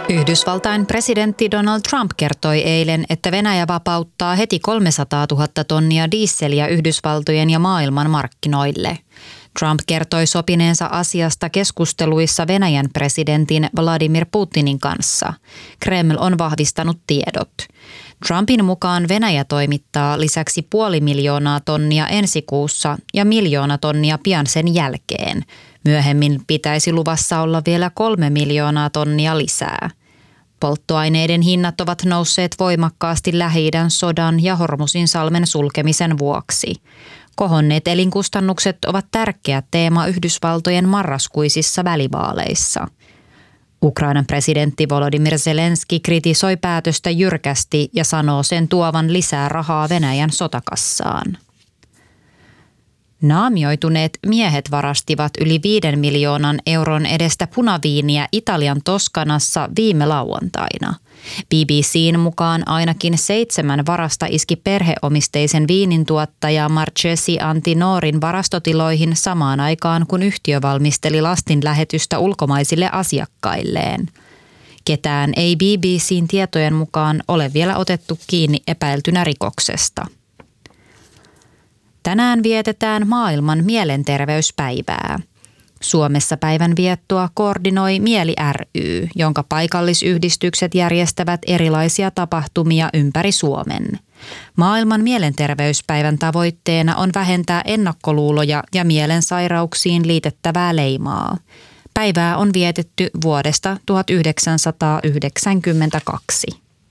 Yhdysvaltain presidentti Donald Trump kertoi eilen, että Venäjä vapauttaa heti 300 000 tonnia dieseliä Yhdysvaltojen ja maailman markkinoille. Trump kertoi sopineensa asiasta keskusteluissa Venäjän presidentin Vladimir Putinin kanssa. Kreml on vahvistanut tiedot. Trumpin mukaan Venäjä toimittaa lisäksi 500 000 tonnia ensi kuussa ja 1 000 000 tonnia pian sen jälkeen. Myöhemmin pitäisi luvassa olla vielä 3 miljoonaa tonnia lisää. Polttoaineiden hinnat ovat nousseet voimakkaasti Lähi-idän sodan ja Hormuzinsalmen sulkemisen vuoksi. Kohonneet elinkustannukset ovat tärkeä teema Yhdysvaltojen marraskuisissa välivaaleissa. Ukrainan presidentti Volodymyr Zelenski kritisoi päätöstä jyrkästi ja sanoo sen tuovan lisää rahaa Venäjän sotakassaan. Naamioituneet miehet varastivat yli 5 miljoonan euron edestä punaviiniä Italian Toskanassa viime lauantaina. BBC:n mukaan ainakin 7 varasta iski perheomisteisen viinintuottaja Marchesi Antinorin varastotiloihin samaan aikaan, kun yhtiö valmisteli lastinlähetystä ulkomaisille asiakkailleen. Ketään ei BBC:n tietojen mukaan ole vielä otettu kiinni epäiltynä rikoksesta. Tänään vietetään maailman mielenterveyspäivää. Suomessa päivän viettoa koordinoi Mieli ry, jonka paikallisyhdistykset järjestävät erilaisia tapahtumia ympäri Suomen. Maailman mielenterveyspäivän tavoitteena on vähentää ennakkoluuloja ja mielensairauksiin liitettävää leimaa. Päivää on vietetty vuodesta 1992.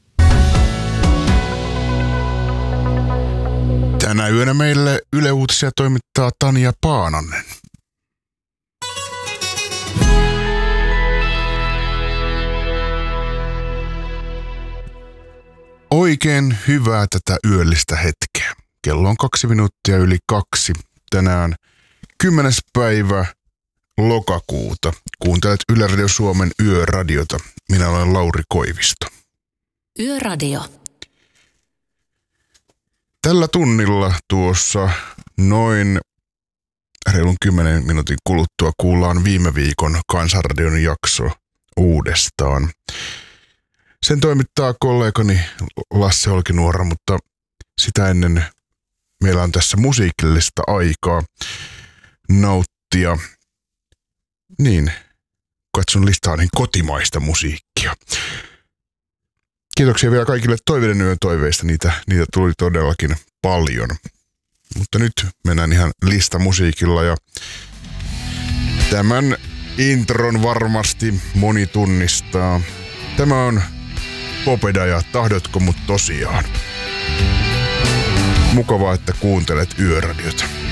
Tänä yönä meille Yle Uutisia toimittaa Tanja Paananen. Oikein hyvää tätä yöllistä hetkeä. Kello on 2 minuuttia yli 2. Tänään 10. päivä lokakuuta. Kuuntelet Yle Radio Suomen Yöradiota. Minä olen Lauri Koivisto. Yöradio. Tällä tunnilla tuossa noin reilun 10 minuutin kuluttua kuullaan viime viikon Kansanradion jakso uudestaan. Sen toimittaa kollegani Lasse Olkinuora, mutta sitä ennen meillä on tässä musiikillista aikaa nauttia. Niin, katson listaa niin kotimaista musiikkia. Kiitoksia vielä kaikille toiveiden yön toiveista, niitä tuli todellakin paljon. Mutta nyt mennään ihan listamusiikilla ja tämän intron varmasti moni tunnistaa. Tämä on Popeda ja Tahdotko mut tosiaan. Mukavaa, että kuuntelet Yöradiota.